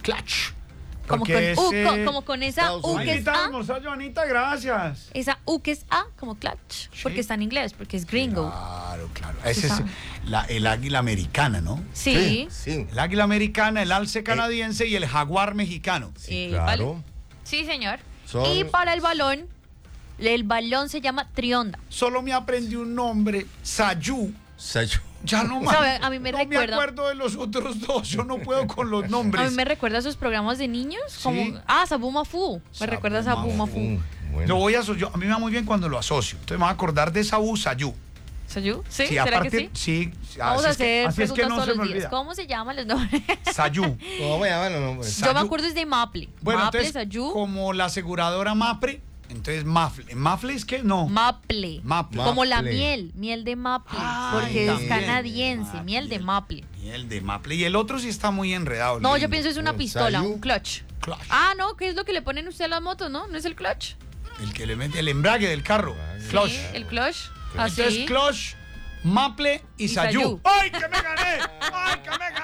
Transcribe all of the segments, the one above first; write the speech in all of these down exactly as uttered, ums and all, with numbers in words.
clutch. Como con, Porque U, ese- co- como con esa U que es Invita a A. almorzar, Joanita, gracias. Esa U que es A, como clutch. Porque está en inglés, porque es gringo. Claro, claro. Ese es sabe. la, el águila americana, ¿no? Sí. Sí. El águila americana, el alce canadiense y el jaguar mexicano. Eh, claro. vale. Sí, señor. Son- Y para el balón, el balón se llama trionda. Solo me aprendí un nombre, Sayú. Sayo. Ya no más. ¿Sabe? A mí me no recuerda- me acuerdo de los otros dos. Yo no puedo con los A nombres. mí me recuerda a esos programas de niños. Como, Sí. ah, Sabumafu. Me recuerda a Sabumafu. Mm, bueno. Lo voy a aso- yo- a mí me va muy bien cuando lo asocio. Entonces me voy a acordar de Saúl Sayú. ¿Sayú? ¿Sí? Sí, ¿Será aparte, que sí? sí. Vamos así a es que- hacer así es que preguntas no todos se me los días. olvida. ¿Cómo se llaman los nombres? Sayú. ¿Cómo me llaman los nombres? Yo me Sayú. acuerdo es de Maple. Bueno, Maple, entonces, Sayú. como la aseguradora Mapre, entonces Mafle. ¿Mafle es qué? No. Maple. Maple. Como la Maple. miel, miel de Maple. Ay, porque es también. canadiense, Ah, miel de miel. Maple. Miel de Maple. Y el otro sí está muy enredado. el No, yo gringo. pienso es una Oh, pistola, Sayú. un clutch. Clutch. Ah, no, ¿qué es lo que le ponen usted a las motos, no? ¿No es el clutch? El que le mete el embrague del carro. Sí, Clutch. Sí, el clutch. Entonces, Así. Clutch, Maple y, Y Sayú. Sayú. ¡Ay, que me gané! ¡Ay, que me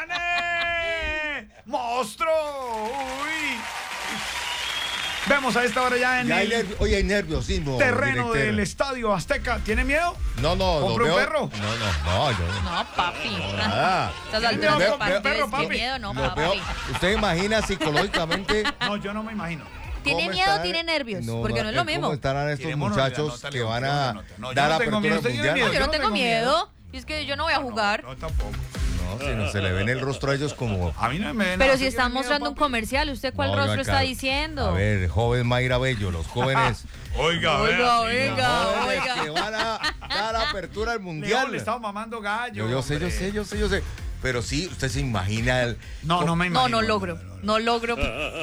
gané! ¡Monstruo! ¡Uy! Vemos a esta hora ya en Ya hay el nervio- Oye, hay nerviosismo. terreno director. del Estadio Azteca. ¿Tiene miedo? No, no, lo ¿Compra un veo- perro? No, no, no, yo no. No, papi. Nada. Estas Veo- alturas veo- del partido perro, es papi. que miedo, no, Lo papi. veo- ¿Usted imagina psicológicamente No, yo no me imagino. ¿Tiene cómo miedo o estarán- tiene nervios? Porque no es lo ¿Cómo mismo. estarán estos Tirémonos la muchachos nota, que Leo, van tirémonos a la nota. No, yo dar no tengo apertura miedo. al ¿Usted tiene mundial? miedo? No, yo no tengo miedo. miedo. Y es que yo no voy a jugar. No, tampoco. No, si no se le ve en el rostro a ellos como... A mí no me ven Pero nada, si ¿sí están tiene miedo, mostrando un papi? comercial, ¿usted cuál No, yo rostro acá- está diciendo? A ver, joven Mayra Bello, los jóvenes... Oiga, Oiga, vea, oiga, jóvenes oiga. que van a dar apertura al León, mundial. le estaba mamando gallo. Yo, yo sé, yo hombre. sé, yo sé, yo sé. Pero sí, usted se imagina el... No, no me No, imagino. no logro. No logro.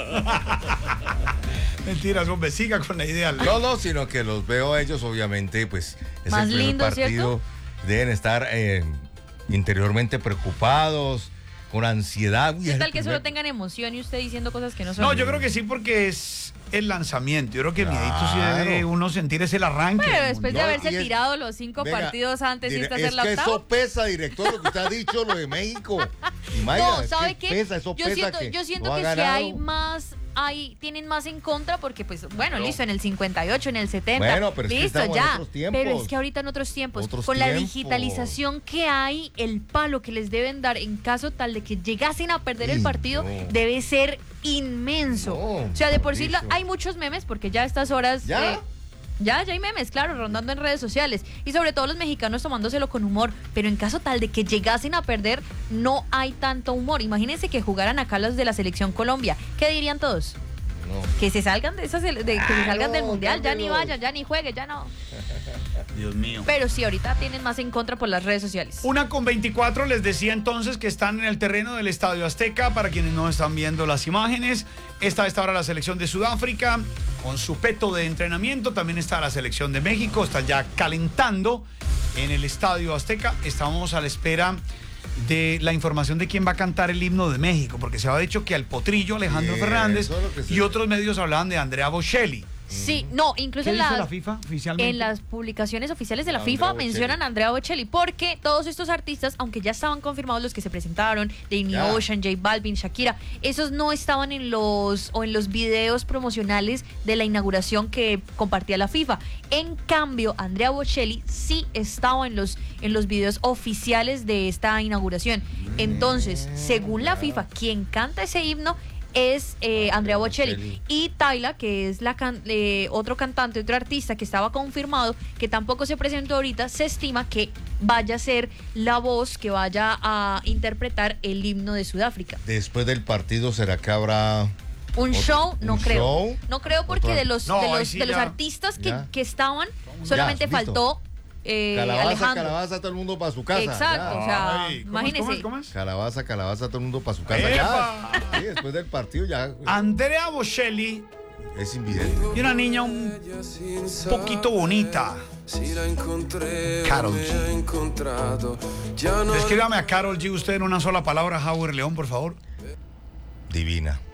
Mentiras, hombre, siga con la idea. Leo. No, no, sino que los veo a ellos, obviamente, pues es Más el primer lindo, partido. ¿cierto? Deben estar eh, interiormente preocupados, con ansiedad. Uy, ¿Qué es tal el que primer- solo tengan emoción y usted diciendo cosas que no son? No, yo creo que sí, porque es el lanzamiento. Yo creo que miedito sí debe Claro. uno sentir es el arranque. Pero del después de No, haberse y es- tirado los cinco Venga, partidos antes y dire- esta es ser la que octava. eso pesa, director, lo que usted ha dicho, lo de México. Y Mayra, No, es ¿sabe que qué? pesa, eso yo pesa siento, que yo siento no ha que si ganado. hay más, hay, tienen más en contra porque pues, bueno, No. listo, en el cincuenta y ocho, en el setenta, Bueno, pero es que listo, estamos en ya. otros tiempos. Pero es que ahorita en otros tiempos, Otros con la tiempos. digitalización que hay, el palo que les deben dar en caso tal de que llegasen a perder el Uy, partido no. debe ser inmenso. No, o sea, de por sí la- Mauricio. hay muchos memes porque ya a estas horas... ¿Ya? eh, ya, ya hay memes, claro, rondando en redes sociales. Y sobre todo los mexicanos tomándoselo con humor. Pero en caso tal de que llegasen a perder, no hay tanto humor. Imagínense que jugaran acá los de la selección Colombia. ¿Qué dirían todos? No. Que se salgan de esas, de, que se salgan no, del mundial, ya ni cálmelos. vayan, ya ni jueguen, ya no. Dios mío. Pero sí, ahorita tienen más en contra por las redes sociales. Una con veinticuatro, les decía entonces que están en el terreno del Estadio Azteca, para quienes no están viendo las imágenes. Está a esta hora la selección de Sudáfrica, con su peto de entrenamiento. También está la selección de México, están ya calentando en el Estadio Azteca. Estamos a la espera de la información de quién va a cantar el himno de México, porque se ha dicho que al Potrillo, Alejandro Sí, Fernández, eso es lo que se- y otros medios hablaban de Andrea Bocelli. Sí, no, incluso ¿Qué en dice las, la FIFA oficialmente? en las publicaciones oficiales de la Andrea FIFA Bocelli. mencionan a Andrea Bocelli, porque todos estos artistas, aunque ya estaban confirmados los que se presentaron, Danny Ya. Ocean, J Balvin, Shakira, esos no estaban en los o en los videos promocionales de la inauguración que compartía la FIFA. En cambio, Andrea Bocelli sí estaba en los en los videos oficiales de esta inauguración. Entonces, según la FIFA, quien canta ese himno es eh, Andrea Bocelli. Bocelli. Y Tayla, que es la can- eh, otro cantante, otro artista que estaba confirmado, que tampoco se presentó ahorita, se estima que vaya a ser la voz que vaya a interpretar el himno de Sudáfrica. Después del partido, ¿será que habrá Un otro- show, no un creo. show? No creo porque Otro- de los, No, de ahí los, sí de los ya. artistas que, Ya. que estaban, Ya, solamente listo. faltó eh, calabaza, Alejandro. calabaza, todo el mundo para su casa? Exacto, ya. o sea, Ay, ¿cómo es, imagínese. cómo es, cómo es? Calabaza, calabaza, todo el mundo para su casa. ¡Epa! Ya. Sí, después del partido ya Andrea Bocelli es invidente. y una niña un poquito bonita. Si la encontré, Karol me G. ha encontrado. Ya no Descríbame a Karol G usted en una sola palabra, Howard León, por favor. Divina.